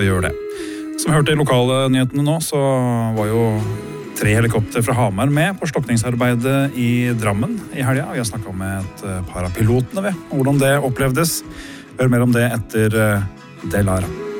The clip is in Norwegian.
Vi gjør det. Som vi hørte i lokale nyhetene nå, så var jo 3 helikopter fra Hamar med på slukningsarbeidet i Drammen i helga. Vi har snakket med et par av pilotene ved hvordan det opplevdes. Hør mer om det etter Delara.